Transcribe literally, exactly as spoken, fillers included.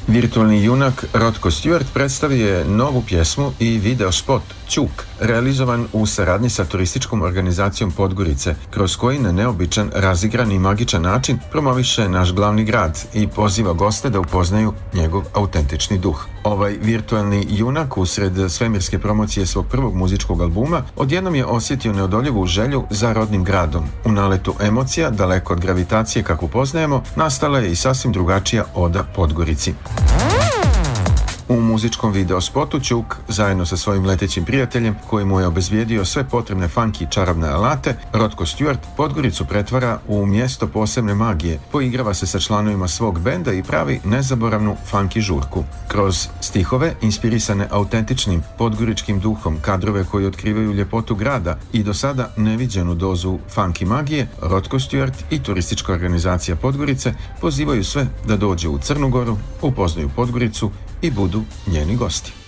Virtualni junak Rotko Stewart predstavio je novu pjesmu i video spot Ćuk, realizovan u saradnji sa turističkom organizacijom Podgorice, kroz koji na neobičan, razigran i magičan način promoviše naš glavni grad i poziva goste da upoznaju njegov autentični duh. Ovaj virtualni junak usred svemirske promocije svog prvog muzičkog albuma odjednom je osjetio neodoljivu želju za rodnim gradom. U naletu emocija, daleko od gravitacije kakvu poznajemo, nastala je i sasvim drugačija oda Podgorici. U muzičkom videospotu Ćuk, zajedno sa svojim letećim prijateljem koji mu je obezbijedio sve potrebne funky i čarobne alate, Rotko Stewart Podgoricu pretvara u mjesto posebne magije, poigrava se sa članovima svog benda i pravi nezaboravnu funky žurku. Kroz stihove, inspirisane autentičnim podgoričkim duhom, kadrove koji otkrivaju ljepotu grada i do sada neviđenu dozu funky magije, Rotko Stewart i turistička organizacija Podgorice pozivaju sve da dođe u Crnu Goru, upoznaju Podgoricu i budu njeni gosti.